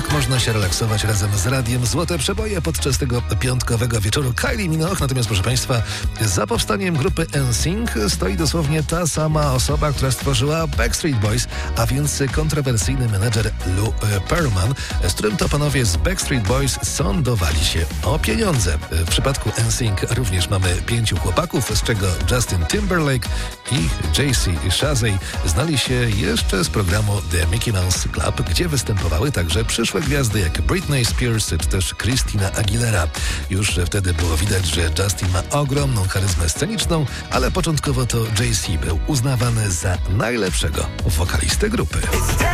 tak można się relaksować razem z radiem. Złote przeboje podczas tego piątkowego wieczoru Kylie Minogue. Natomiast, proszę Państwa, za powstaniem grupy NSYNC stoi dosłownie ta sama osoba, która stworzyła Backstreet Boys, a więc kontrowersyjny menedżer Lou Pearlman, z którym to panowie z Backstreet Boys sądowali się o pieniądze. W przypadku NSYNC również mamy 5 chłopaków, z czego Justin Timberlake i J.C. Chasez znali się jeszcze z programu The Mickey Mouse Club, gdzie występowały także przyszłe gwiazdy jak Britney Spears czy też Christina Aguilera. Już wtedy było widać, że Justin ma ogromną charyzmę sceniczną, ale początkowo to J.C. był uznawany za najlepszego wokalistę grupy.